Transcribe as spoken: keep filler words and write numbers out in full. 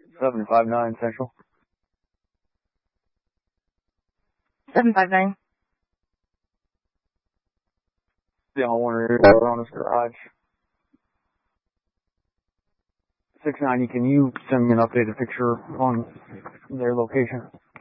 seven five nine Central. seven five nine. Yeah, I want to hear on this garage. six ninety, can you send me an updated picture on their location?